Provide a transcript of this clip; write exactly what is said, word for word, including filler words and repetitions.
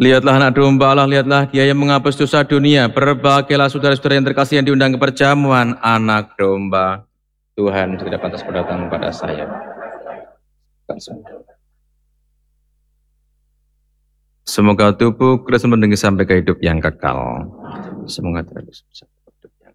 Lihatlah anak domba Allah, lihatlah dia yang menghapus dosa dunia. Berbahagialah saudara-saudara yang terkasih yang diundang ke perjamuan anak domba. Tuhan tidak pantas berdatang kepada saya. Semoga tubuh Kristus mendengi sampai ke hidup yang kekal. Semoga terus.